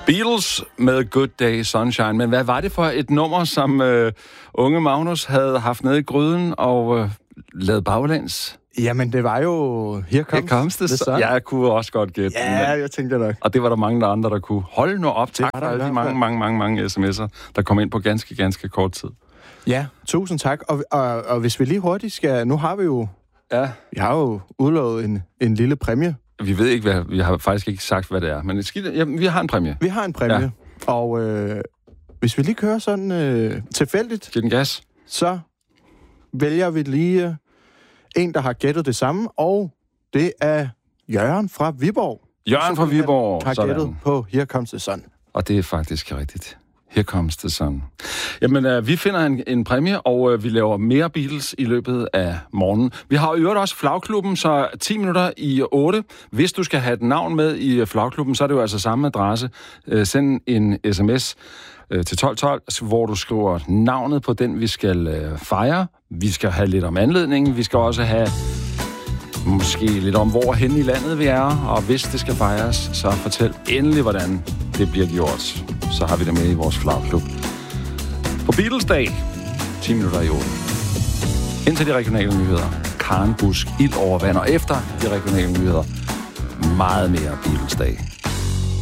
Beatles med Good Day Sunshine. Men hvad var det for et nummer, som unge Magnus havde haft nede i gryden og lavet baglæns? Jamen, det var jo Here Comes the Sun. Ja, jeg kunne også godt gætte. Ja, jeg tænkte nok. Og det var der mange andre, der kunne. Hold nu op, tak for alle de mange sms'er, der kom ind på ganske kort tid. Ja, tusind tak. Og hvis vi lige hurtigt skal... Nu har vi jo... Ja. Vi har jo udlovet en lille præmie. Vi ved ikke, vi har faktisk ikke sagt, hvad det er. Men vi har en præmie. Vi har en præmie. Ja. Og hvis vi lige kører sådan tilfældigt... Giv den gas. Så vælger vi lige en, der har gættet det samme. Og det er Jørgen fra Viborg. Jørgen fra Viborg. Har gættet på Here Comes the Sun. Og det er faktisk rigtigt. Here Comes the Sun. Jamen, vi finder en præmie, og vi laver mere Beatles i løbet af morgenen. Vi har jo også Flagklubben, så 10 minutter i 8. Hvis du skal have et navn med i Flagklubben, så er det jo altså samme adresse. Send en sms til 1212, hvor du skriver navnet på den, vi skal fejre. Vi skal have lidt om anledningen. Vi skal også have måske lidt om, hvor hen i landet vi er. Og hvis det skal fejres, så fortæl endelig, hvordan det bliver gjort. Så har vi det med i vores flagklub. På Beatles-dag, 10 minutter i 8. Indtil de regionale nyheder. Karen Busk, ild over vand. Og efter de regionale nyheder, meget mere Beatles-dag.